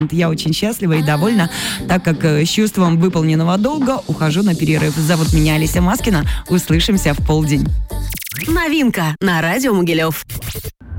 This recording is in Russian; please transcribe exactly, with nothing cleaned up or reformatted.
Я очень счастлива и довольна, так как э, с чувством выполненного долга ухожу на перерыв. Зовут меня Олеся Маскина. Услышимся в полдень. Новинка на радио Могилев.